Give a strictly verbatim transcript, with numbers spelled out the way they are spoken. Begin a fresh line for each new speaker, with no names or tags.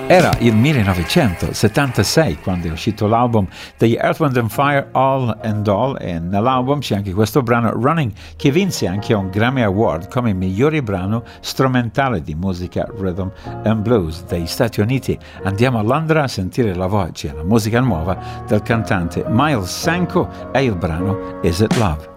Era il millenovecentosettantasei quando è uscito l'album degli Earth, Wind and Fire, All and All, e nell'album c'è anche questo brano Running che vinse anche un Grammy Award come migliore brano strumentale di musica rhythm and blues degli Stati Uniti. Andiamo a Londra a sentire la voce e la musica nuova del cantante Miles Sanko e il brano Is It Love?